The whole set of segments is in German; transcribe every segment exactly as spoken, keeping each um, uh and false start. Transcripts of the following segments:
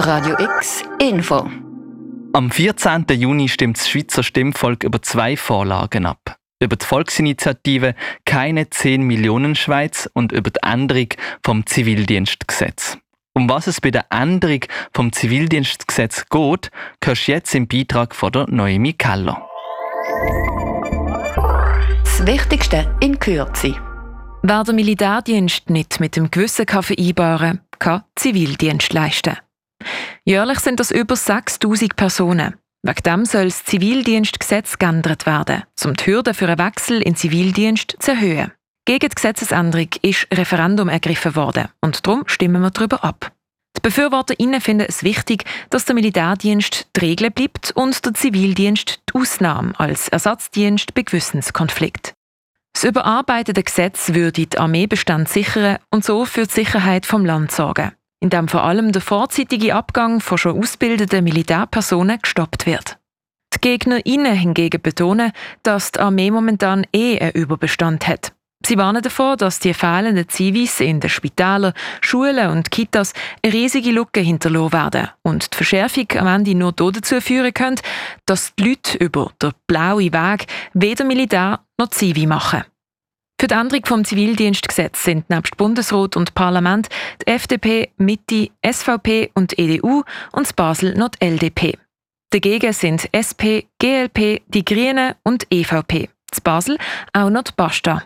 Radio X Info. Am vierzehnten Juni stimmt das Schweizer Stimmvolk über zwei Vorlagen ab. Über die Volksinitiative «Keine zehn Millionen Schweiz» und über die Änderung vom Zivildienstgesetz. Um was es bei der Änderung vom Zivildienstgesetz geht, hörst du jetzt im Beitrag von der Noemi Keller. Das Wichtigste in Kürze. Wer den Militärdienst nicht mit dem Gewissen kann vereinbaren kann, Zivildienst leisten. Jährlich sind das über sechstausend Personen. Wegen dem soll das Zivildienstgesetz geändert werden, um die Hürden für einen Wechsel in den Zivildienst zu erhöhen. Gegen die Gesetzesänderung ist ein Referendum ergriffen worden und darum stimmen wir darüber ab. Die BefürworterInnen finden es wichtig, dass der Militärdienst die Regel bleibt und der Zivildienst die Ausnahme als Ersatzdienst bei Gewissenskonflikt. Das überarbeitete Gesetz würde die Armeebestand sichern und so für die Sicherheit vom Land sorgen, indem vor allem der vorzeitige Abgang von schon ausgebildeten Militärpersonen gestoppt wird. Die GegnerInnen hingegen betonen, dass die Armee momentan eh einen Überbestand hat. Sie warnen davor, dass die fehlenden Zivis in den Spitälern, Schulen und Kitas eine riesige Lücke hinterlassen werden und die Verschärfung am Ende nur dazu führen könnte, dass die Leute über den blauen Weg weder Militär noch Zivi machen. Für die Änderung vom Zivildienstgesetz sind nebst Bundesrat und Parlament die F D P, Mitte, S V P und E D U und in Basel noch die L D P. Dagegen sind S P, G L P, die Grünen und E V P. In Basel auch noch die Basta.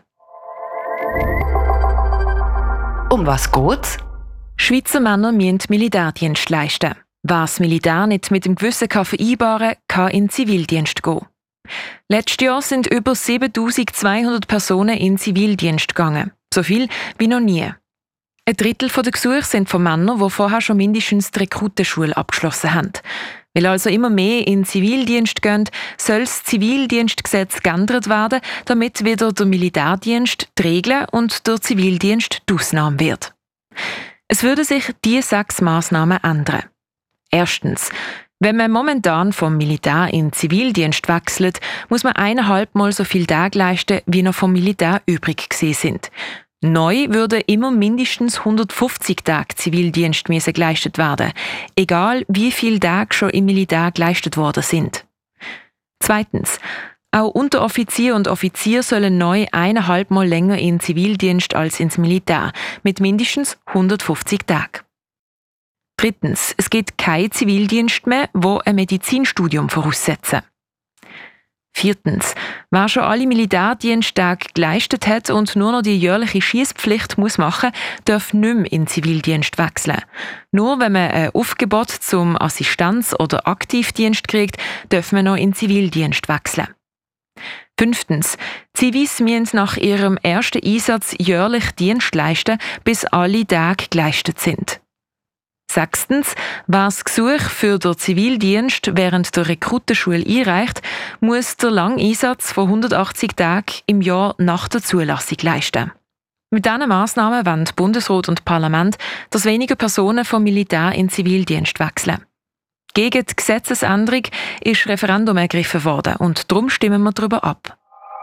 Um was geht's? Schweizer Männer müssen Militärdienst leisten. Wer das Militär nicht mit dem Gewissen kann vereinbaren kann, in den Zivildienst gehen. Letztes Jahr sind über siebentausendzweihundert Personen in den Zivildienst gegangen. So viel wie noch nie. Ein Drittel der Gesuche sind von Männern, die vorher schon mindestens die Rekrutenschule abgeschlossen haben. Weil also immer mehr in den Zivildienst gehen, soll das Zivildienstgesetz geändert werden, damit wieder der Militärdienst die Regel und der Zivildienst die Ausnahme wird. Es würden sich diese sechs Massnahmen ändern. Erstens. Wenn man momentan vom Militär in den Zivildienst wechselt, muss man eineinhalb Mal so viele Tage leisten, wie noch vom Militär übrig gewesen sind. Neu würden immer mindestens hundertfünfzig Tage Zivildienst müssen geleistet werden, egal wie viele Tage schon im Militär geleistet worden sind. Zweitens. Auch Unteroffizier und Offizier sollen neu eineinhalb Mal länger in den Zivildienst als ins Militär, mit mindestens hundertfünfzig Tagen. Drittens. Es gibt keinen Zivildienst mehr, wo ein Medizinstudium voraussetzen. Viertens. Wer schon alle Militärdiensttage geleistet hat und nur noch die jährliche Schiesspflicht muss machen, darf nicht mehr in den Zivildienst wechseln. Nur wenn man ein Aufgebot zum Assistenz- oder Aktivdienst kriegt, darf man noch in den Zivildienst wechseln. Fünftens. Zivis müssen nach ihrem ersten Einsatz jährlich Dienst leisten, bis alle Tage geleistet sind. Sechstens. Wer das Gesuch für den Zivildienst während der Rekrutenschule einreicht, muss den langen Einsatz von hundertachtzig Tagen im Jahr nach der Zulassung leisten. Mit diesen Massnahmen wollen Bundesrat und Parlament, dass weniger Personen vom Militär in den Zivildienst wechseln. Gegen die Gesetzesänderung ist Referendum ergriffen worden und darum stimmen wir darüber ab.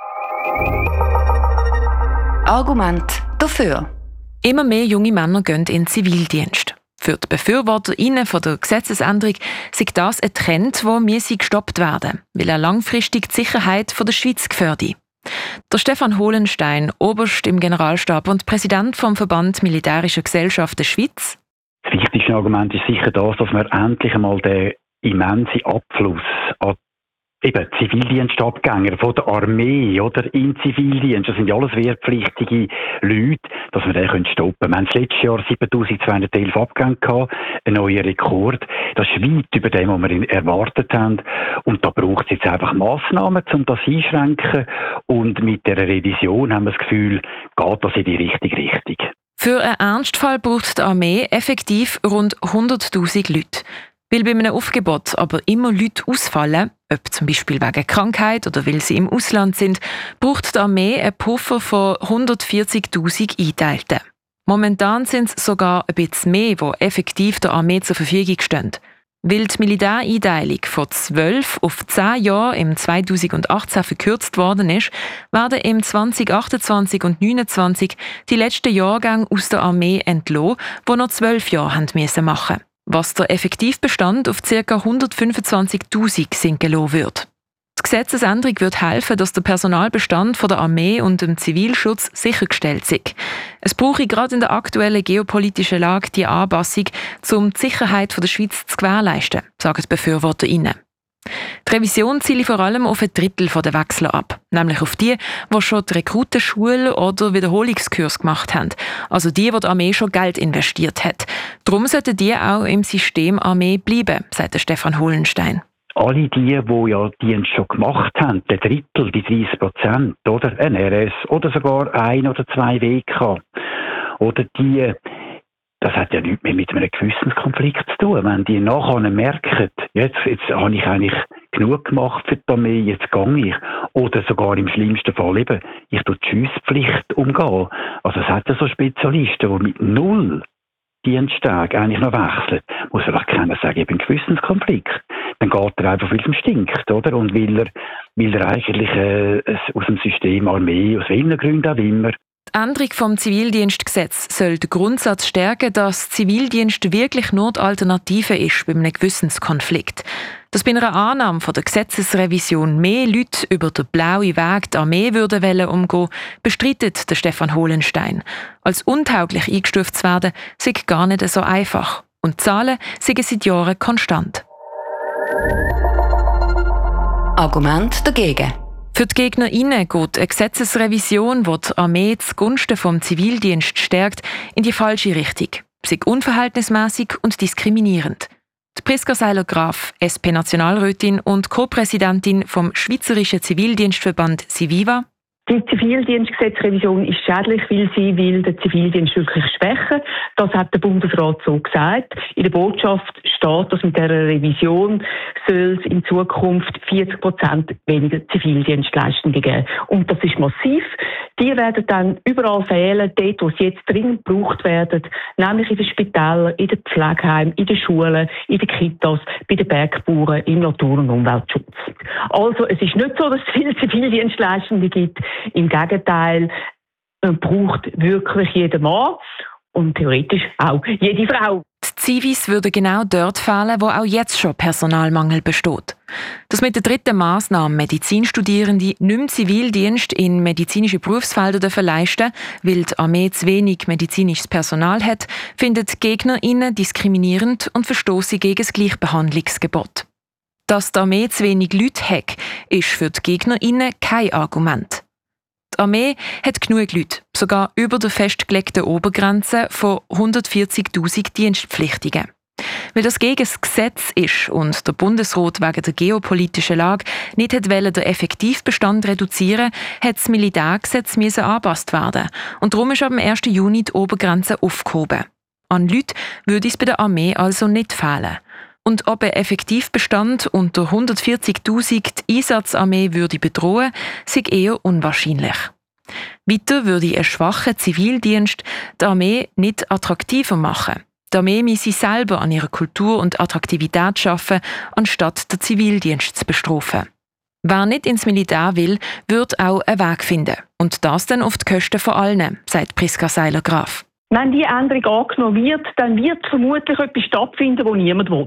Argument dafür. Immer mehr junge Männer gehen in den Zivildienst. Für die BefürworterInnen von der Gesetzesänderung sei das ein Trend, der gestoppt werden müsse, weil er langfristig die Sicherheit der Schweiz gefährdet. Der Stefan Hohlenstein, Oberst im Generalstab und Präsident vom Verband Militärischer Gesellschaften Schweiz. Das wichtigste Argument ist sicher das, dass wir endlich einmal den immensen Abfluss an eben Zivildienstabgänger von der Armee oder in Zivildienst, das sind ja alles wehrpflichtige Leute, dass wir den stoppen können. Wir haben letztes Jahr siebentausendzweihundertelf Abgänge gehabt, ein neuer Rekord. Das ist weit über dem, was wir erwartet haben. Und da braucht es jetzt einfach Massnahmen, um das einschränken. Und mit der Revision haben wir das Gefühl, geht das in die richtige Richtung. Für einen Ernstfall braucht die Armee effektiv rund hunderttausend Leute. Weil bei einem Aufgebot aber immer Leute ausfallen, ob zum Beispiel wegen Krankheit oder weil sie im Ausland sind, braucht die Armee einen Puffer von hundertvierzigtausend Einteilten. Momentan sind es sogar ein bisschen mehr, die effektiv der Armee zur Verfügung stehen. Weil die Militäreinteilung von zwölf auf zehn Jahre im zweitausendachtzehn verkürzt worden ist, werden im zweitausendachtundzwanzig und zweitausendneunundzwanzig die letzten Jahrgänge aus der Armee entlassen, die noch zwölf Jahre haben müssen machen. was der Effektivbestand auf ca. hundertfünfundzwanzigtausend sinken lassen würde. Die Gesetzesänderung wird helfen, dass der Personalbestand von der Armee und dem Zivilschutz sichergestellt ist. Es brauche gerade in der aktuellen geopolitischen Lage die Anpassung, um die Sicherheit der Schweiz zu gewährleisten, sagen die BefürworterInnen. Die Revision zielt vor allem auf ein Drittel der Wechsler ab, nämlich auf die, die schon die Rekrutenschule oder Wiederholungskurs gemacht haben, also die, die die Armee schon Geld investiert hat. Darum sollten die auch im System Armee bleiben, sagt Stefan Holenstein. Alle die, die ja Dienst schon gemacht haben, der Drittel, die dreißig Prozent, oder ein R S oder sogar ein oder zwei W K, oder die, das hat ja nichts mehr mit einem Gewissenskonflikt zu tun. Wenn die nachher merken, jetzt, jetzt habe ich eigentlich genug gemacht für die Armee, jetzt gehe ich, oder sogar im schlimmsten Fall eben, ich tue die Schiesspflicht umgehen. Also es hat ja so Spezialisten, die mit null Diensttage eigentlich noch wechseln, muss vielleicht keiner sagen, ich bin ein Gewissenskonflikt. Dann geht er einfach, weil es ihm stinkt, oder? Und weil er, weil er eigentlich äh, aus dem System Armee, aus welchen Gründen auch immer. Die Änderung vom Zivildienstgesetz soll den Grundsatz stärken, dass Zivildienst wirklich nur die Alternative ist bei einem Gewissenskonflikt. Dass bei einer Annahme von der Gesetzesrevision mehr Leute über den blauen Weg die Armee würden wollen umgehen, bestreitet der Stefan Holenstein. Als untauglich eingestuft zu werden, sei gar nicht so einfach. Und die Zahlen sind seit Jahren konstant. Argument dagegen. Für die GegnerInnen geht eine Gesetzesrevision, die die Armee zugunsten vom Zivildienst stärkt, in die falsche Richtung. Sie ist unverhältnismäßig und diskriminierend. Die Priska Seiler-Graf, S P-Nationalrätin und Co-Präsidentin vom Schweizerischen Zivildienstverband Civiva. Die Zivildienstgesetzrevision ist schädlich, weil sie will den Zivildienst wirklich schwächen. Das hat der Bundesrat so gesagt. In der Botschaft steht, dass mit dieser Revision soll es in Zukunft vierzig Prozent weniger Zivildienstleistungen geben. Und das ist massiv. Die werden dann überall fehlen, dort, wo sie jetzt dringend gebraucht werden, nämlich in den Spitälern, in den Pflegeheimen, in den Schulen, in den Kitas, bei den Bergbauern, im Natur- und Umweltschutz. Also es ist nicht so, dass es viele Zivildienstleistungen gibt. Im Gegenteil, man braucht wirklich jeden Mann und theoretisch auch jede Frau. Die Zivis würden genau dort fehlen, wo auch jetzt schon Personalmangel besteht. Dass mit der dritten Massnahme Medizinstudierende nicht mehr Zivildienst in medizinische Berufsfelder leisten dürfen, weil die Armee zu wenig medizinisches Personal hat, finden die GegnerInnen diskriminierend und verstoßen gegen das Gleichbehandlungsgebot. Dass die Armee zu wenig Leute hat, ist für die GegnerInnen kein Argument. Die Armee hat genug Leute, sogar über der festgelegten Obergrenze von hundertvierzigtausend Dienstpflichtigen. Weil das gegen das Gesetz ist und der Bundesrat wegen der geopolitischen Lage nicht wollte den Effektivbestand reduzieren, hat das Militärgesetz angepasst werden. Und darum ist ab dem ersten Juni die Obergrenze aufgehoben. An Leuten würde es bei der Armee also nicht fehlen. Und ob ein Effektivbestand unter hundertvierzigtausend die Einsatzarmee würde bedrohen, sei eher unwahrscheinlich. Weiter würde ein schwacher Zivildienst die Armee nicht attraktiver machen. Die Armee müsse selber an ihrer Kultur und Attraktivität arbeiten, anstatt den Zivildienst zu bestrafen. Wer nicht ins Militär will, wird auch einen Weg finden. Und das dann auf die Kosten von allen, sagt Priska Seiler-Graf. Wenn die Änderung angenommen wird, dann wird vermutlich etwas stattfinden, das niemand will.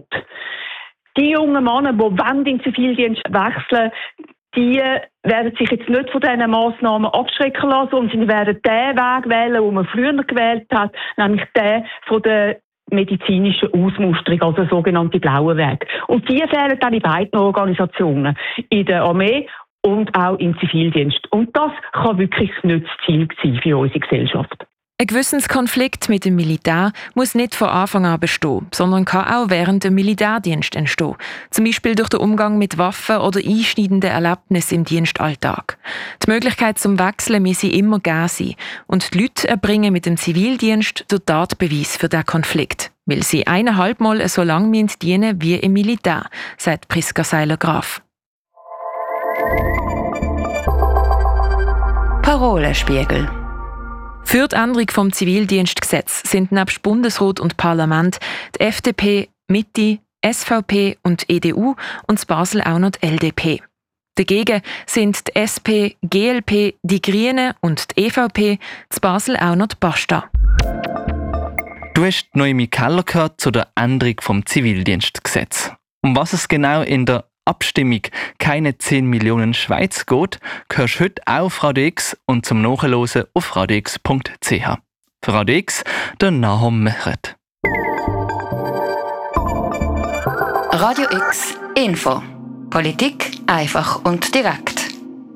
Die jungen Männer, die in den Zivildienst wechseln, die werden sich jetzt nicht von diesen Massnahmen abschrecken lassen, und sie werden den Weg wählen, den man früher gewählt hat, nämlich den von der medizinischen Ausmusterung, also der sogenannte blaue Weg. Und die fehlen dann in beiden Organisationen, in der Armee und auch im Zivildienst. Und das kann wirklich nicht das Ziel sein für unsere Gesellschaft. Ein Gewissenskonflikt mit dem Militär muss nicht von Anfang an bestehen, sondern kann auch während dem Militärdienst entstehen. Zum Beispiel durch den Umgang mit Waffen oder einschneidenden Erlebnissen im Dienstalltag. Die Möglichkeit zum Wechseln müsse immer gegeben sein. Und die Leute erbringen mit dem Zivildienst den Tatbeweis für diesen Konflikt. Weil sie eineinhalb Mal so lange dienen wie im Militär, sagt Priska Seiler-Graf. Parolenspiegel. Für die Änderung vom Zivildienstgesetz sind nebst Bundesrat und Parlament die F D P, Mitte, S V P und E D U und in Basel auch noch die L D P. Dagegen sind die S P, G L P, die Grünen und die E V P, in Basel auch noch die Basta. Du hast Noemi Keller gehört zu der Änderung vom Zivildienstgesetz. Um was es genau in der Abstimmung «Keine zehn Millionen Schweiz» geht, hörst du heute auch auf Radio X und zum Nachhören auf radio x punkt c h. Für Radio X, der Nahum Mechert. Radio X Info. Politik einfach und direkt.